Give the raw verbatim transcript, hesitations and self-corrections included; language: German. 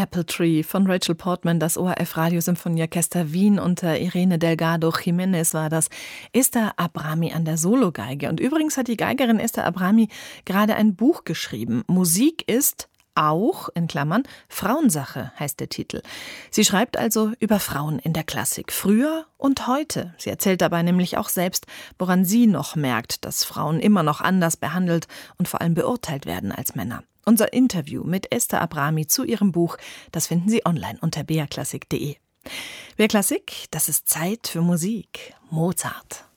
Apple Tree von Rachel Portman, das O R F Radiosymphonieorchester Wien unter Irene Delgado Jiménez war das. Esther Abrami an der Sologeige. Und übrigens hat die Geigerin Esther Abrami gerade ein Buch geschrieben. Musik ist auch, in Klammern, Frauensache heißt der Titel. Sie schreibt also über Frauen in der Klassik, früher und heute. Sie erzählt dabei nämlich auch selbst, woran sie noch merkt, dass Frauen immer noch anders behandelt und vor allem beurteilt werden als Männer. Unser Interview mit Esther Abrami zu ihrem Buch, das finden Sie online unter b a klassik punkt de. B A Klassik, das ist Zeit für Musik. Mozart.